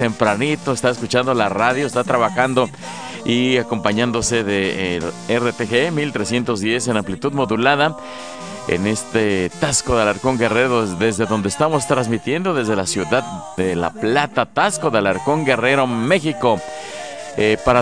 tempranito, está escuchando la radio, está trabajando y acompañándose de RTG 1310 en amplitud modulada en este Taxco de Alarcón Guerrero, desde donde estamos transmitiendo desde la ciudad de La Plata, Taxco de Alarcón Guerrero, México. Para